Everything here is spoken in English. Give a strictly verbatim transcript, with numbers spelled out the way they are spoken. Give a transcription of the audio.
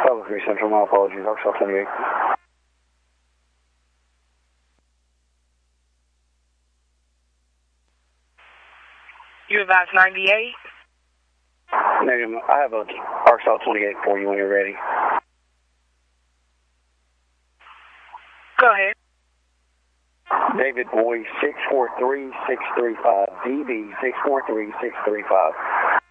Bravo three Central, my apologies, Arkansas twenty-eight. You advise ninety-eight? Negative, I have a Arkansas twenty-eight for you when you're ready. Go ahead. David Boy, six four three, six three five. D B, six four three, six three five.